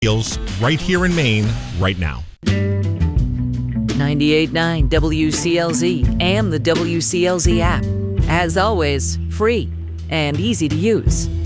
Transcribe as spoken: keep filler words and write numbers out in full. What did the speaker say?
deals right here in Maine, right now. ninety-eight point nine W C L Z and the W C L Z app. As always, free and easy to use.